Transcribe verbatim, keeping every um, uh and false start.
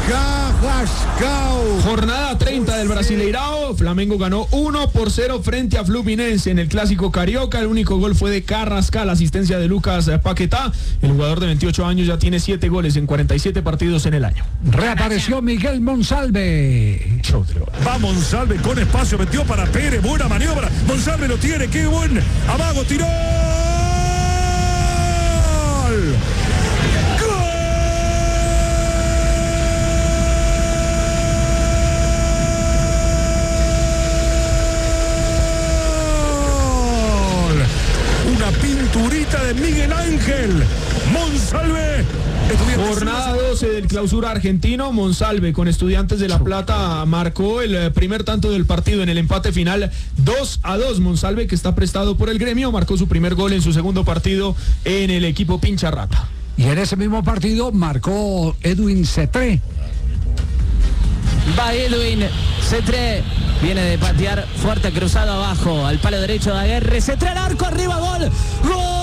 Carrascal. Jornada treinta del Brasileirao. Flamengo ganó uno por cero frente a Fluminense en el Clásico Carioca. El único gol fue de Carrascal, asistencia de Lucas Paquetá. El jugador de veintiocho años ya tiene siete goles en cuarenta y siete partidos en el año. Reapareció Miguel Monsalve. Va Monsalve con espacio, metió para Pérez, buena maniobra. Monsalve lo tiene, qué buen. Amago, tiró. ¡Gol! Una pinturita de Miguel Ángel Monsalve. Jornada doce del Clausura argentino. Monsalve con Estudiantes de La Plata marcó el primer tanto del partido en el empate final dos a dos. Monsalve, que está prestado por el Gremio, marcó su primer gol en su segundo partido en el equipo Pincharrata. Y en ese mismo partido marcó Edwin Cetré. Va Edwin Cetré, viene de patear fuerte, cruzado abajo al palo derecho de Aguerre. Cetré al arco, arriba, gol, gol.